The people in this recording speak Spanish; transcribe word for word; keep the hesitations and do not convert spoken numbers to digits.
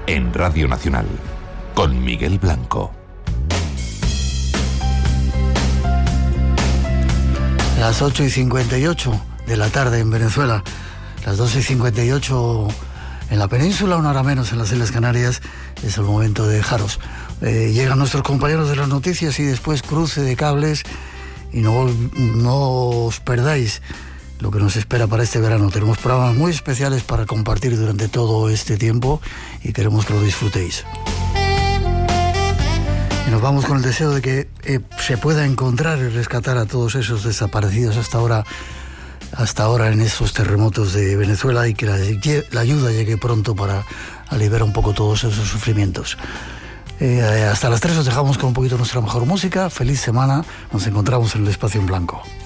en Radio Nacional, con Miguel Blanco. Las ocho y cincuenta y ocho de la tarde en Venezuela, las doce y cincuenta y ocho en la península, una hora menos en las Islas Canarias. Es el momento de dejaros. Eh, llegan nuestros compañeros de las noticias y después cruce de cables, y no, no os perdáis lo que nos espera para este verano. Tenemos programas muy especiales para compartir durante todo este tiempo y queremos que lo disfrutéis. Y nos vamos con el deseo de que eh, se pueda encontrar y rescatar a todos esos desaparecidos hasta ahora, hasta ahora en esos terremotos de Venezuela, y que la, la ayuda llegue pronto para aliviar un poco todos esos sufrimientos. Eh, hasta las tres os dejamos con un poquito nuestra mejor música. Feliz semana, nos encontramos en el Espacio en Blanco.